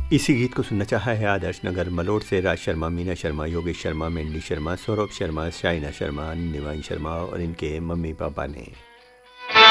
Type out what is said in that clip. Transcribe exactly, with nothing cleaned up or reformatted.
इसी गीत को सुनना चाहा है आदर्श नगर मलोट से राज शर्मा, मीना शर्मा, योगेश शर्मा, मेंडी शर्मा, सौरभ शर्मा, शाइना शर्मा, निवाइन शर्मा और इनके मम्मी पापा ने।